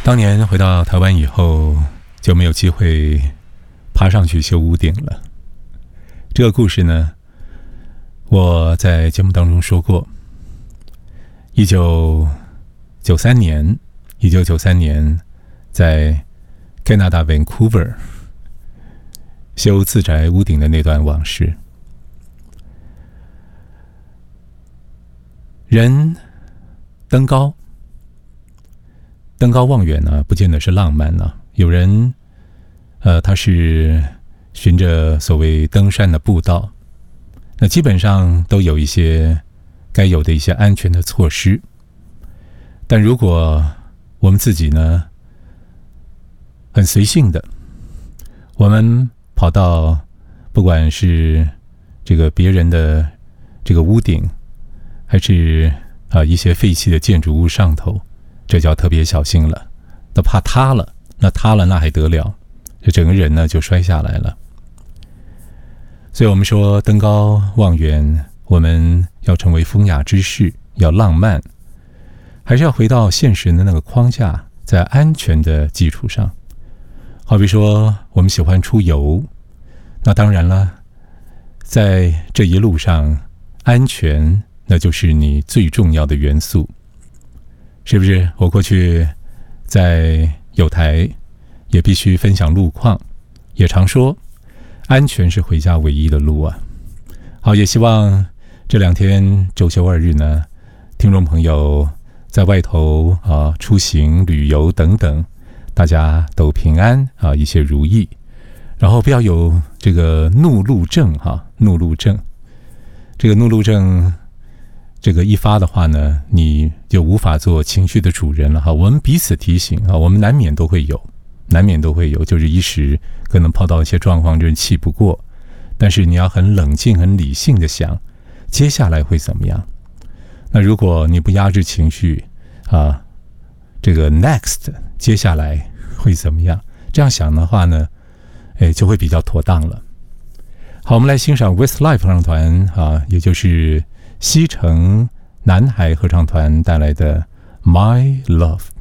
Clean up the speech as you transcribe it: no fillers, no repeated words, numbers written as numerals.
当年回到台湾以后，就没有机会爬上去修屋顶了。这个故事呢，我在节目当中说过。1993年，在加拿大 Vancouver 修自宅屋顶的那段往事。人登高望远呢，不见得是浪漫呢。有人，他是循着所谓登山的步道，那基本上都有一些该有的一些安全的措施。但如果我们自己呢，很随性的，我们跑到不管是这个别人的这个屋顶，还是一些废弃的建筑物上头，这就要特别小心了。那怕塌了，那还得了，这整个人呢就摔下来了。所以我们说登高望远，我们要成为风雅之士，要浪漫，还是要回到现实的那个框架，在安全的基础上。好比说我们喜欢出游，那当然了，在这一路上，安全那就是你最重要的元素，是不是？我过去在友台也必须分享路况，也常说安全是回家唯一的路啊。好，也希望这2天周休2日呢，听众朋友在外头出行旅游等等，大家都平安一切如意，然后不要有这个怒路症怒路症，这个怒路症这个一发的话呢，你就无法做情绪的主人了我们彼此提醒我们难免都会有，就是一时可能碰到一些状况，就是气不过，但是你要很冷静、很理性的想，接下来会怎么样？那如果你不压制情绪这个 next 接下来会怎么样？这样想的话呢，就会比较妥当了。好，我们来欣赏 Westlife 合唱团也就是西城男孩合唱团带来的 My Love。